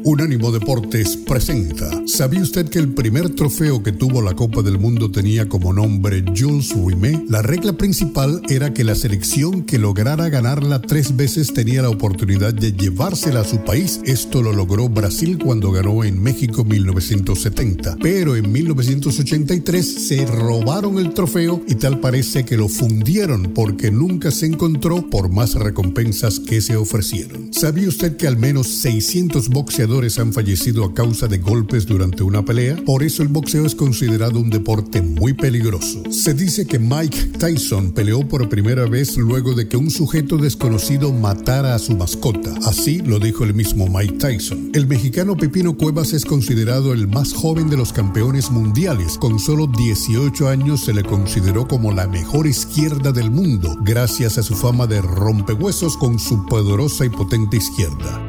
Unánimo Deportes presenta. ¿Sabía usted que el primer trofeo que tuvo la Copa del Mundo tenía como nombre Jules Rimet? La regla principal era que la selección que lograra ganarla 3 veces tenía la oportunidad de llevársela a su país. Esto lo logró Brasil cuando ganó en México 1970. Pero en 1983 se robaron el trofeo y tal parece que lo fundieron porque nunca se encontró por más recompensas que se ofrecieron. ¿Sabía usted que al menos 600 boxeadores han fallecido a causa de golpes durante una pelea? Por eso el boxeo es considerado un deporte muy peligroso. Se dice que Mike Tyson peleó por primera vez luego de que un sujeto desconocido matara a su mascota. Así lo dijo el mismo Mike Tyson. El mexicano Pepino Cuevas es considerado el más joven de los campeones mundiales. Con solo 18 años se le consideró como la mejor izquierda del mundo, gracias a su fama de rompehuesos con su poderosa y potente izquierda.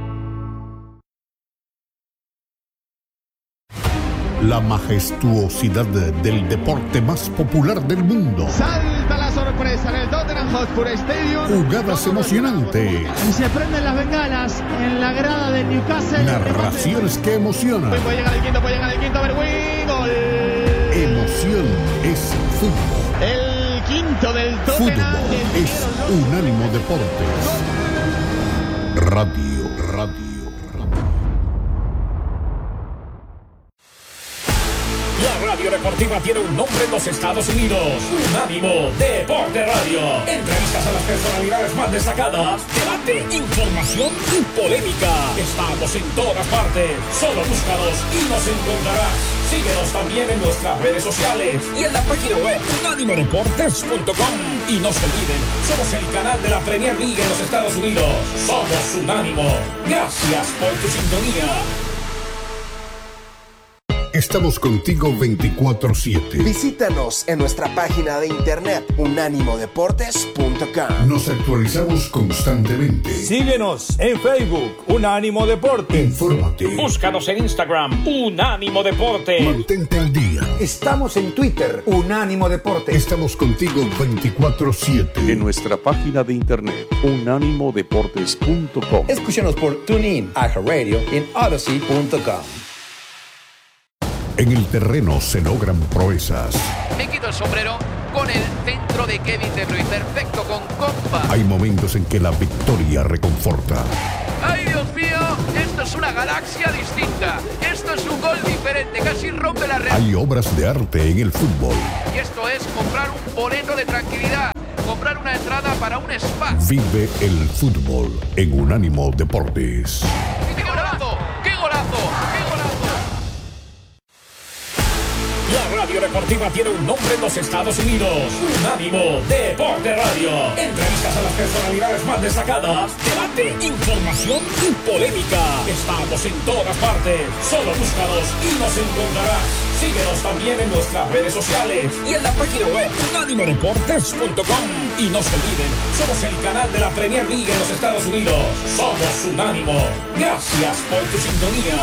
La majestuosidad del deporte más popular del mundo. Salta la sorpresa en el Tottenham Hotspur Stadium. Jugadas emocionantes. Y se prenden las bengalas en la grada del Newcastle. Narraciones que emocionan. Puede llegar el quinto, Berwin, gol. Emoción es fútbol. El quinto del Tottenham. Fútbol es Unánimo Deportes. Radio. La radio deportiva tiene un nombre en los Estados Unidos. Unánimo Deporte Radio. Entrevistas a las personalidades más destacadas. Debate, información y polémica. Estamos en todas partes. Solo búscanos y nos encontrarás. Síguenos también en nuestras redes sociales y en la página web unánimodeportes.com. Y no se olviden, somos el canal de la Premier League en los Estados Unidos. Somos Unánimo. Gracias por tu sintonía. Estamos contigo 24/7. Visítanos en nuestra página de internet unánimodeportes.com. Nos actualizamos constantemente. Síguenos en Facebook, Unánimo Deportes. Infórmate. Búscanos en Instagram, Unánimo Deportes. Mantente al día. Estamos en Twitter, Unánimo Deportes. Estamos contigo 24/7. En nuestra página de internet, unánimodeportes.com. Escúchanos por TuneIn, iHeartRadio y en Odyssey.com. En el terreno se logran proezas. Me quito el sombrero con el centro de Kevin De Bruyne. Perfecto, con compa. Hay momentos en que la victoria reconforta. ¡Ay, Dios mío! Esto es una galaxia distinta. Esto es un gol diferente. Casi rompe la red. Hay obras de arte en el fútbol. Y esto es comprar un boleto de tranquilidad. Comprar una entrada para un spa. Vive el fútbol en Unánimo Deportes. ¡Qué golazo! ¡Qué golazo! ¡Qué golazo! La radio deportiva tiene un nombre en los Estados Unidos. Unánimo Deporte Radio. Entrevistas a las personalidades más destacadas. Debate, información y polémica. Estamos en todas partes. Solo búscanos y nos encontrarás. Síguenos también en nuestras redes sociales y en la página web unánimodeportes.com. Y no se olviden, somos el canal de la Premier League en los Estados Unidos. Somos Unánimo. Gracias por tu sintonía.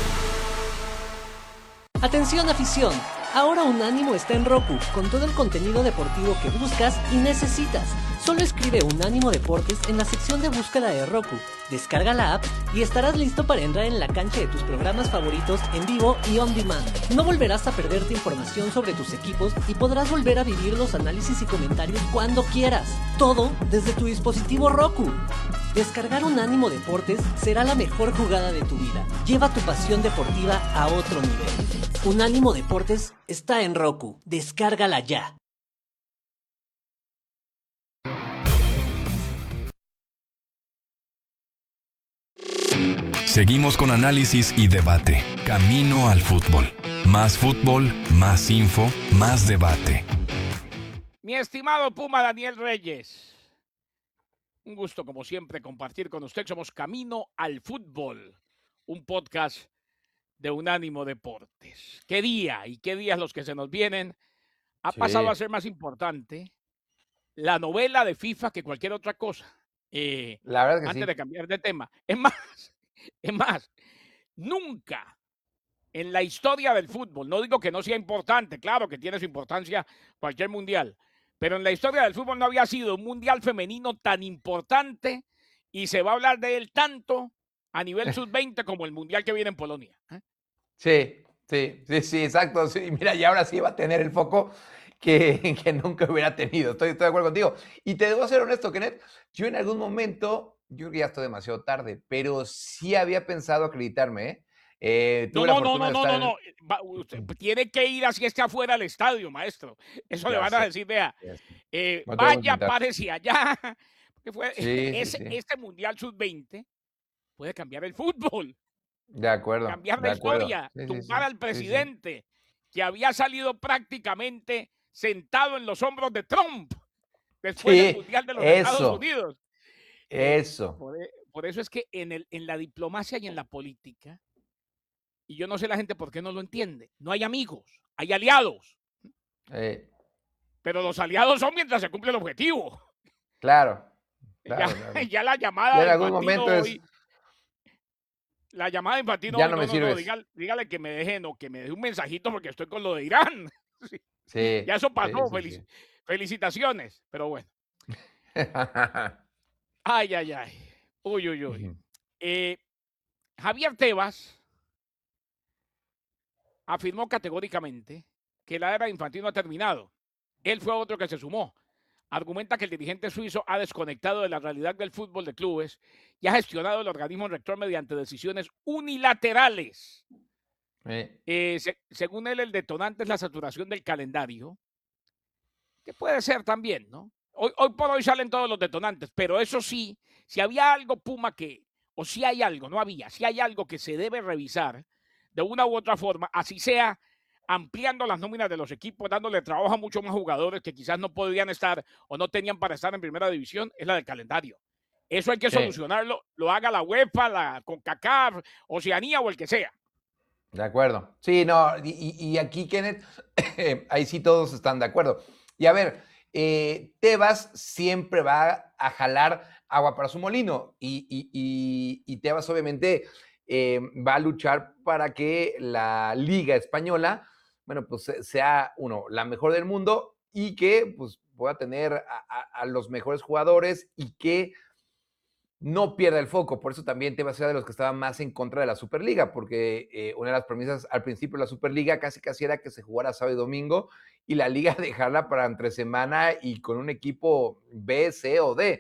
Atención afición, ahora Unánimo está en Roku, con todo el contenido deportivo que buscas y necesitas. Solo escribe Unánimo Deportes en la sección de búsqueda de Roku, descarga la app y estarás listo para entrar en la cancha de tus programas favoritos en vivo y on demand. No volverás a perderte información sobre tus equipos y podrás volver a vivir los análisis y comentarios cuando quieras. Todo desde tu dispositivo Roku. Descargar Unánimo Deportes será la mejor jugada de tu vida. Lleva tu pasión deportiva a otro nivel. Unánimo Deportes está en Roku. Descárgala ya. Seguimos con análisis y debate. Camino al fútbol. Más fútbol, más info, más debate. Mi estimado Puma Daniel Reyes. Un gusto, como siempre, compartir con usted. Somos Camino al Fútbol, un podcast de Unánimo Deportes. ¿Qué día y qué días los que se nos vienen? Ha pasado a ser más importante la novela de FIFA que cualquier otra cosa. La verdad que antes de cambiar de tema. Es más, nunca en la historia del fútbol, no digo que no sea importante, claro que tiene su importancia cualquier mundial, pero en la historia del fútbol no había sido un mundial femenino tan importante y se va a hablar de él tanto a nivel sub-20 como el Mundial que viene en Polonia. Sí, exacto. Sí. Mira, y ahora sí va a tener el foco que nunca hubiera tenido. Estoy de acuerdo contigo. Y te debo ser honesto, Kenneth, yo en algún momento, yo creo que ya estoy demasiado tarde, pero sí había pensado acreditarme, No. Usted tiene que ir así esté afuera al estadio, maestro. Eso le van a decir, vea, vaya, párese allá. Porque este Mundial Sub-20 puede cambiar el fútbol. De acuerdo. Cambiar la historia, tumbar al presidente que había salido prácticamente sentado en los hombros de Trump después del Mundial de los Estados Unidos. Eso. Por eso es que en la diplomacia y en la política, y yo no sé la gente por qué no lo entiende, no hay amigos, hay aliados. Pero los aliados son mientras se cumple el objetivo. Claro. Ya la llamada en algún momento hoy, la llamada de Infantino ya no me sirve. Dígale que me deje un mensajito porque estoy con lo de Irán. Sí, ya eso pasó. Felicitaciones, pero bueno. Ay. Uy. Javier Tebas afirmó categóricamente que la era de Infantino ha terminado. Él fue otro que se sumó. Argumenta que el dirigente suizo ha desconectado de la realidad del fútbol de clubes y ha gestionado el organismo rector mediante decisiones unilaterales. Según él, el detonante es la saturación del calendario, que puede ser también, ¿no? Hoy por hoy salen todos los detonantes, pero eso sí, si había algo, Puma, si hay algo que se debe revisar de una u otra forma, así sea ampliando las nóminas de los equipos, dándole trabajo a muchos más jugadores que quizás no podían estar o no tenían para estar en primera división, es la del calendario. Eso hay que solucionarlo, lo haga la UEFA, la CONCACAF, Oceanía o el que sea. De acuerdo. Sí, no, y aquí, Kenneth, ahí sí todos están de acuerdo. Y a ver, Tebas siempre va a jalar agua para su molino y Tebas obviamente va a luchar para que la Liga Española, bueno, pues sea, la mejor del mundo y que pues pueda tener a los mejores jugadores y que no pierda el foco. Por eso también Tebas era de los que estaban más en contra de la Superliga, porque una de las premisas al principio de la Superliga casi era que se jugara sábado y domingo y la liga dejarla para entre semana y con un equipo B, C o D.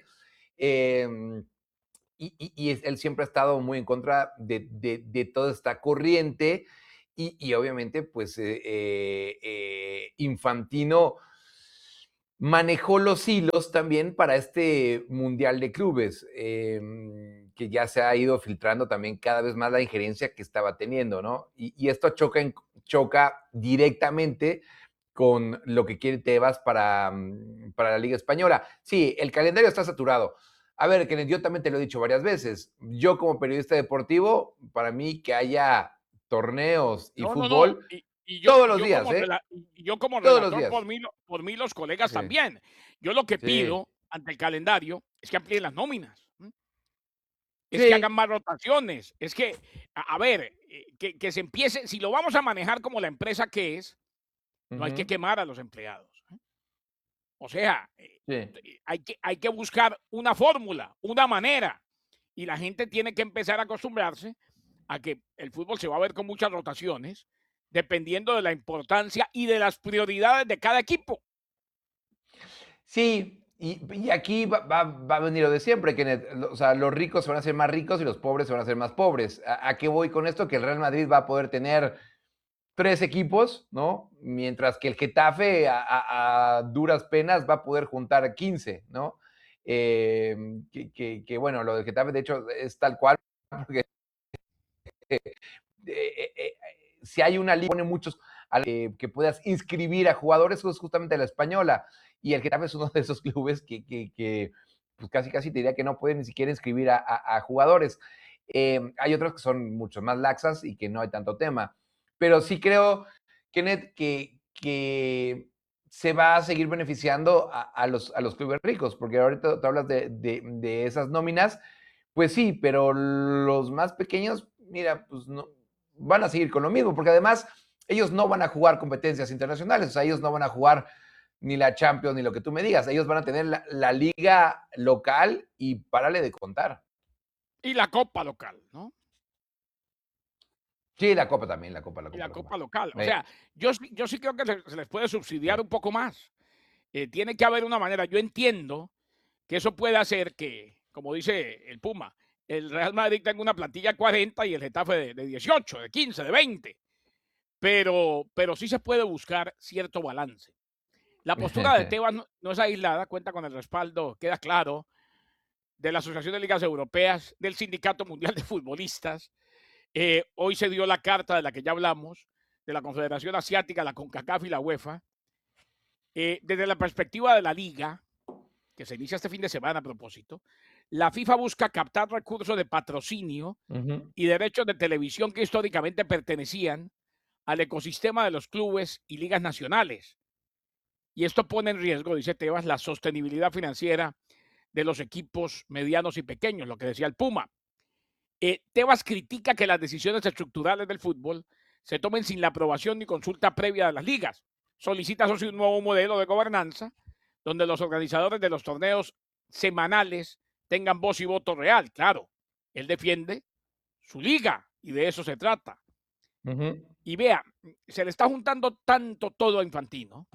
Y él siempre ha estado muy en contra de toda esta corriente y obviamente pues Infantino manejó los hilos también para este Mundial de Clubes, que ya se ha ido filtrando también cada vez más la injerencia que estaba teniendo, ¿no? Y esto choca directamente con lo que quiere Tebas para la Liga Española. Sí, el calendario está saturado. A ver, Kenneth, yo también te lo he dicho varias veces. Yo como periodista deportivo, para mí que haya torneos y fútbol... No. Todos los días, yo como relator, por mí los colegas también. Yo lo que pido ante el calendario es que amplíen las nóminas. Es que hagan más rotaciones. Es que, a ver, que se empiece, si lo vamos a manejar como la empresa que es, no hay que quemar a los empleados. O sea, hay que buscar una fórmula, una manera. Y la gente tiene que empezar a acostumbrarse a que el fútbol se va a ver con muchas rotaciones, dependiendo de la importancia y de las prioridades de cada equipo. Sí, y aquí va a venir lo de siempre, Kenneth. O sea, los ricos se van a hacer más ricos y los pobres se van a hacer más pobres. ¿A qué voy con esto? Que el Real Madrid va a poder tener 3 equipos, ¿no? Mientras que el Getafe a duras penas va a poder juntar 15, ¿no? Que bueno, lo del Getafe de hecho es tal cual, porque si hay una liga, pone muchos que puedas inscribir a jugadores, es justamente la española, y el Getafe es uno de esos clubes que pues casi te diría que no pueden ni siquiera inscribir a jugadores. Hay otros que son mucho más laxas y que no hay tanto tema. Pero sí creo, Kenneth, que se va a seguir beneficiando a los clubes ricos, porque ahorita tú hablas de esas nóminas, pues sí, pero los más pequeños, mira, pues no, van a seguir con lo mismo, porque además ellos no van a jugar competencias internacionales, o sea, ellos no van a jugar ni la Champions ni lo que tú me digas, ellos van a tener la liga local y párale de contar. Y la Copa local, ¿no? Sí, la Copa también, la Copa. Y la Copa local. O sea, yo sí creo que se les puede subsidiar un poco más. Tiene que haber una manera. Yo entiendo que eso puede hacer que, como dice el Puma, el Real Madrid tenga una plantilla 40 y el Getafe de 18, de 15, de 20. Pero sí se puede buscar cierto balance. La postura de Tebas no es aislada, cuenta con el respaldo, queda claro, de la Asociación de Ligas Europeas, del Sindicato Mundial de Futbolistas. Hoy se dio la carta de la que ya hablamos, de la Confederación Asiática, la CONCACAF y la UEFA. Desde la perspectiva de la Liga, que se inicia este fin de semana a propósito, la FIFA busca captar recursos de patrocinio y derechos de televisión que históricamente pertenecían al ecosistema de los clubes y ligas nacionales. Y esto pone en riesgo, dice Tebas, la sostenibilidad financiera de los equipos medianos y pequeños, lo que decía el Puma. Tebas critica que las decisiones estructurales del fútbol se tomen sin la aprobación ni consulta previa de las ligas. Solicita así un nuevo modelo de gobernanza donde los organizadores de los torneos semanales tengan voz y voto real. Claro, él defiende su liga y de eso se trata. Y vea, se le está juntando tanto todo a Infantino.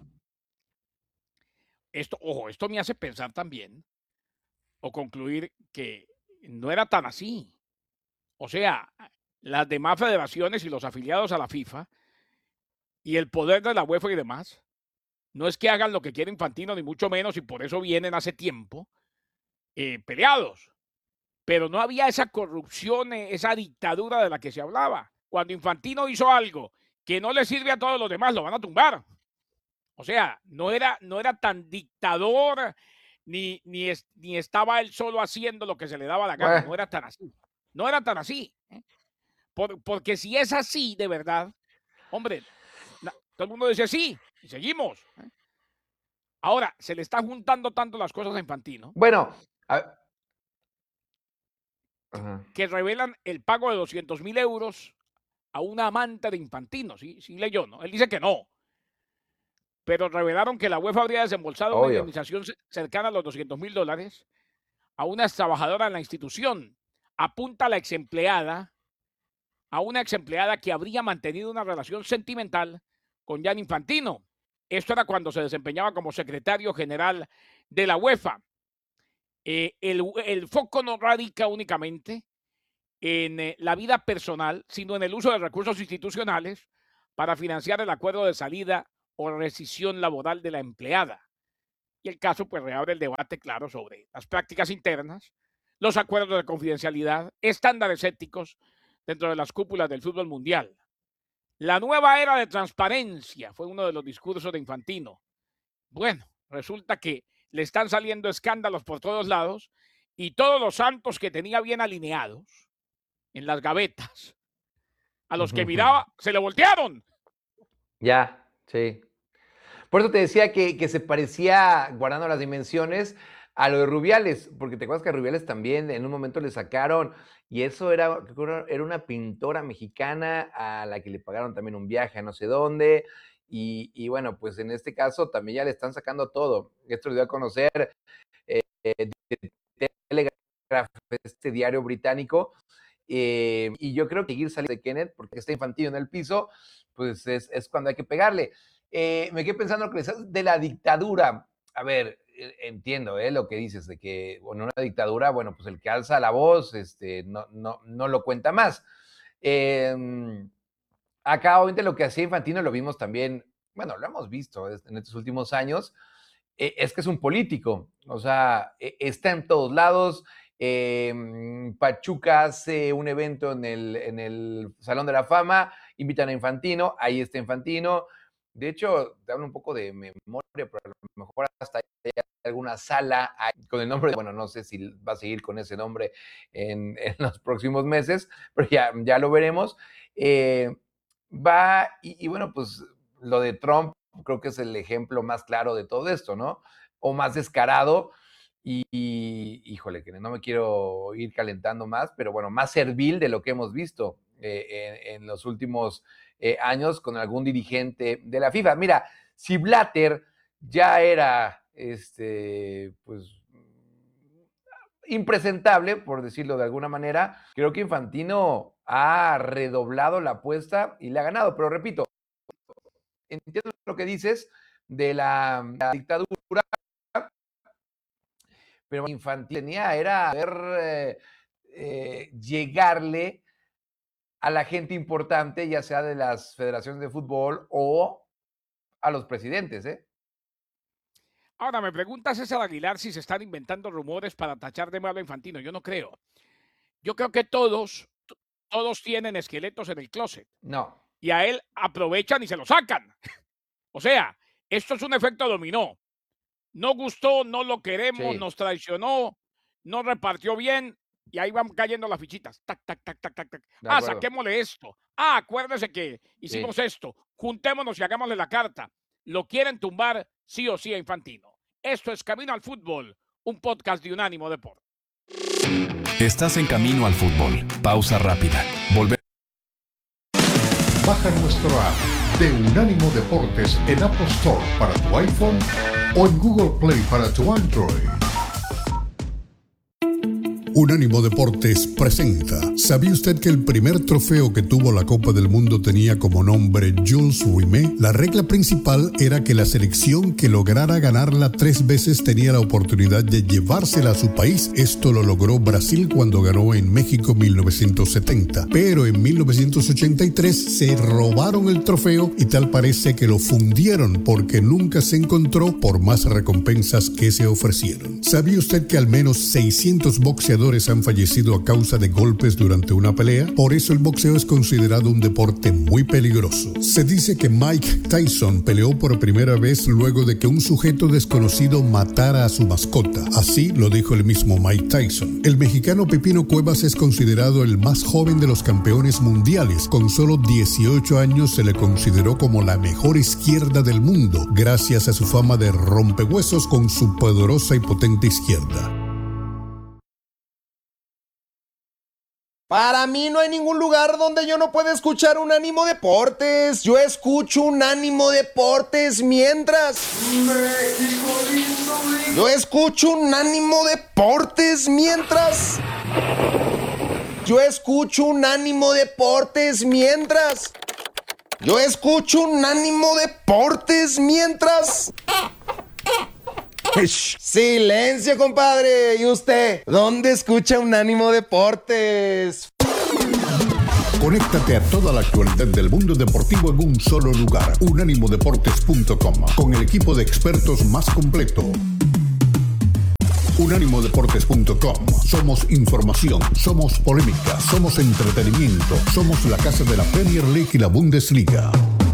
Esto me hace pensar también o concluir que no era tan así. O sea, las demás federaciones y los afiliados a la FIFA y el poder de la UEFA y demás, no es que hagan lo que quiere Infantino, ni mucho menos, y por eso vienen hace tiempo peleados. Pero no había esa corrupción, esa dictadura de la que se hablaba. Cuando Infantino hizo algo que no le sirve a todos los demás, lo van a tumbar. O sea, no era tan dictador, ni estaba él solo haciendo lo que se le daba la gana. No era tan así. No era tan así. Porque si es así, de verdad, hombre, todo el mundo dice sí, y seguimos. Ahora, se le está juntando tanto las cosas a Infantino. Bueno, que revelan el pago de 200.000 euros a una amante de Infantino. Sí leyó, ¿no? Él dice que no. Pero revelaron que la UEFA habría desembolsado una indemnización cercana a los $200.000 a una trabajadora en la institución. Apunta a una ex empleada que habría mantenido una relación sentimental con Gianni Infantino. Esto era cuando se desempeñaba como secretario general de la UEFA. El foco no radica únicamente en la vida personal, sino en el uso de recursos institucionales para financiar el acuerdo de salida o rescisión laboral de la empleada. Y el caso pues reabre el debate, claro, sobre las prácticas internas, los acuerdos de confidencialidad, estándares éticos dentro de las cúpulas del fútbol mundial. La nueva era de transparencia fue uno de los discursos de Infantino. Bueno, resulta que le están saliendo escándalos por todos lados y todos los santos que tenía bien alineados en las gavetas, a los que miraba, se le voltearon. Ya, sí. Por eso te decía que se parecía, guardando las dimensiones, a lo de Rubiales, porque te acuerdas que a Rubiales también en un momento le sacaron, y eso era una pintora mexicana a la que le pagaron también un viaje a no sé dónde, y bueno, pues en este caso también ya le están sacando todo. Esto lo dio a conocer Telegraph, este diario británico, y yo creo que seguir saliendo de Kenneth, porque está Infantino en el piso, pues es cuando hay que pegarle. Me quedé pensando lo que decías de la dictadura. A ver, entiendo lo que dices, de que bueno, una dictadura, bueno, pues el que alza la voz no lo cuenta más. Acá, obviamente, lo que hacía Infantino lo vimos también, bueno, lo hemos visto en estos últimos años, es que es un político, o sea, está en todos lados. Pachuca hace un evento en el Salón de la Fama, invitan a Infantino, ahí está Infantino. De hecho, te hablo un poco de memoria, pero a lo mejor hasta hay alguna sala con el nombre, bueno, no sé si va a seguir con ese nombre en los próximos meses, pero ya lo veremos. Va, y bueno, pues lo de Trump creo que es el ejemplo más claro de todo esto, ¿no? O más descarado, y híjole, que no me quiero ir calentando más, pero bueno, más servil de lo que hemos visto en los últimos años con algún dirigente de la FIFA. Mira, si Blatter ya era, pues, impresentable, por decirlo de alguna manera, creo que Infantino ha redoblado la apuesta y le ha ganado. Pero repito, entiendo lo que dices de la dictadura, pero Infantino era ver llegarle a la gente importante, ya sea de las federaciones de fútbol o a los presidentes, ¿eh? Ahora, me pregunta César Aguilar si se están inventando rumores para tachar de malo a Infantino. Yo no creo. Yo creo que todos tienen esqueletos en el closet. No. Y a él aprovechan y se lo sacan. O sea, esto es un efecto dominó. No gustó, no lo queremos, nos traicionó, no repartió bien, y ahí van cayendo las fichitas. Tac, tac, tac, tac, tac, tac. Saquémosle esto. Acuérdese que hicimos esto. Juntémonos y hagámosle la carta. Lo quieren tumbar sí o sí a Infantino. Esto es Camino al Fútbol, un podcast de Unánimo Deportes. Estás en Camino al Fútbol. Pausa rápida. Baja nuestro app de Unánimo Deportes en Apple Store para tu iPhone o en Google Play para tu Android. Unánimo Deportes presenta. ¿Sabía usted que el primer trofeo que tuvo la Copa del Mundo tenía como nombre Jules Rimet? La regla principal era que la selección que lograra ganarla 3 veces tenía la oportunidad de llevársela a su país. Esto lo logró Brasil cuando ganó en México 1970. Pero en 1983 se robaron el trofeo y tal parece que lo fundieron porque nunca se encontró por más recompensas que se ofrecieron. ¿Sabía usted que al menos 600 boxeadores han fallecido a causa de golpes durante una pelea? Por eso el boxeo es considerado un deporte muy peligroso. Se dice que Mike Tyson peleó por primera vez luego de que un sujeto desconocido matara a su mascota. Así lo dijo el mismo Mike Tyson. El mexicano Pepino Cuevas es considerado el más joven de los campeones mundiales. Con solo 18 años se le consideró como la mejor izquierda del mundo, gracias a su fama de rompehuesos con su poderosa y potente izquierda. Para mí no hay ningún lugar donde yo no pueda escuchar Unánimo Deportes. Yo escucho Unánimo Deportes mientras... México lindo, lindo. Yo escucho Unánimo Deportes mientras... Yo escucho Unánimo Deportes mientras... Yo escucho Unánimo Deportes mientras... Silencio, compadre. ¿Y usted? ¿Dónde escucha Unánimo Deportes? Conéctate a toda la actualidad del mundo deportivo en un solo lugar. Unánimodeportes.com, con el equipo de expertos más completo. Unánimodeportes.com. Somos información, somos polémica, somos entretenimiento, somos la casa de la Premier League y la Bundesliga.